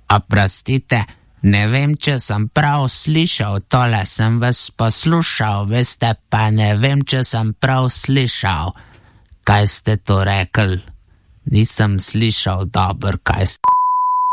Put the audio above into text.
Oprostite, ne vem, če sem prav slišal, tole sem vas poslušal, veste, pa ne vem, če sem prav slišal. Kaj ste to rekli? Nisem slišal dobro, kaj ste...